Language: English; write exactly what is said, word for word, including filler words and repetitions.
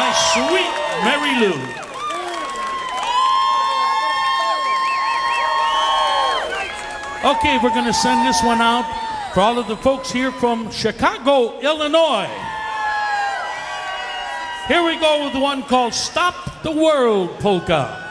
my sweet Mary Lou. Okay, we're going to send this one out for all of the folks here from Chicago, Illinois. Here we go with the one called Stop the World Polka.